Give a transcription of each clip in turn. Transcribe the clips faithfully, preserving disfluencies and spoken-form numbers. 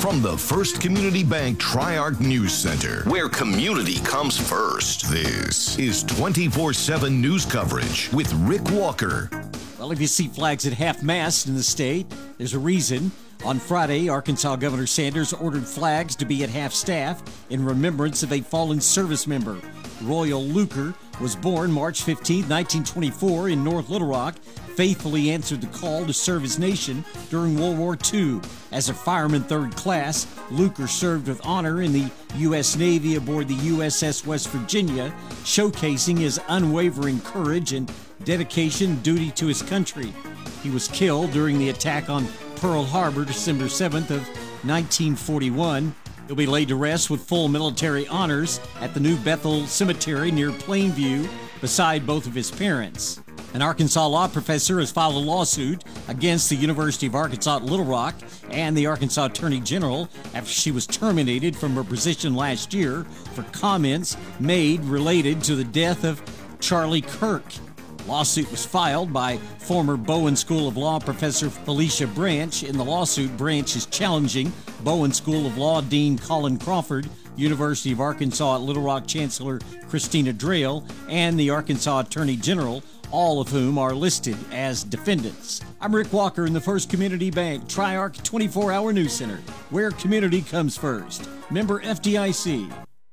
From the First Community Bank Tri-Arc News Center, where community comes first, this is twenty-four seven news coverage with Rick Walker. Well, if you see flags at half-mast in the state, there's a reason. On Friday, Arkansas Governor Sanders ordered flags to be at half-staff in remembrance of a fallen service member. Royal Luker was born March fifteenth, nineteen twenty-four in North Little Rock, faithfully answered the call to serve his nation during World War Two. As a fireman third class, Luker served with honor in the U S Navy aboard the U S S West Virginia, showcasing his unwavering courage and dedication and duty to his country. He was killed during the attack on Pearl Harbor, December seventh of nineteen forty-one. He'll be laid to rest with full military honors at the New Bethel Cemetery near Plainview, beside both of his parents. An Arkansas law professor has filed a lawsuit against the University of Arkansas at Little Rock and the Arkansas Attorney General after she was terminated from her position last year for comments made related to the death of Charlie Kirk. Lawsuit was filed by former Bowen School of Law professor Felicia Branch. In the lawsuit, Branch is challenging Bowen School of Law Dean Colin Crawford, University of Arkansas at Little Rock Chancellor Christina Drayle, and the Arkansas Attorney General, all of whom are listed as defendants. I'm Rick Walker in the First Community Bank Tri-Arc twenty-four hour News Center, where community comes first. Member F D I C.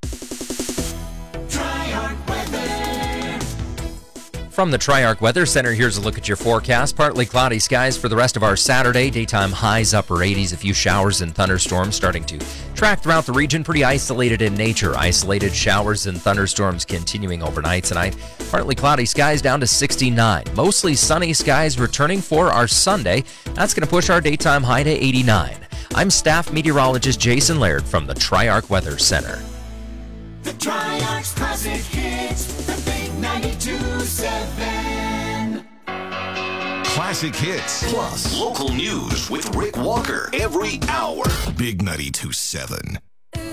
From the Tri-Arc Weather Center, here's a look at your forecast. Partly cloudy skies for the rest of our Saturday. Daytime highs upper eighties. A few showers and thunderstorms starting to track throughout the region. Pretty isolated in nature. Isolated showers and thunderstorms continuing overnight tonight. Partly cloudy skies down to sixty-nine. Mostly sunny skies returning for our Sunday. That's going to push our daytime high to eighty-nine. I'm staff meteorologist Jason Laird from the Tri-Arc Weather Center. The Tri-Arc's classic hits, the big ninety-two seven. Classic hits plus local news with Rick Walker every hour. Big ninety-two seven.